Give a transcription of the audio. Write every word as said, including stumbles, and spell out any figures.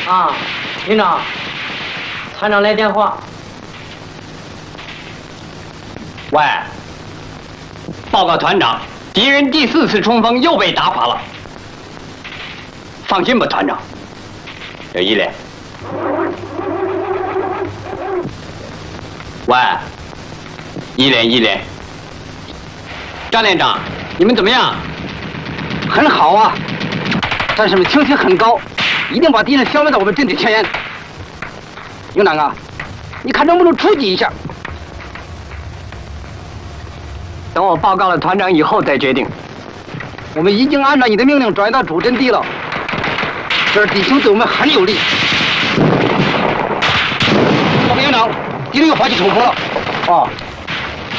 啊，营长，团长来电话。 喂，报告团长，敌人第四次冲锋又被打垮了。放心吧，团长。这一连。喂，一连一连。张连长，你们怎么样？ 很好啊，战士们情绪很高，一定把敌人消灭在我们阵地前沿。营长啊，你看能不能出击一下？ 等我报告了团长以后再决定。 我们已经按照你的命令转移到主阵地了，这儿敌情对我们很有利。报告营长，敌人有发起冲锋了。 哦。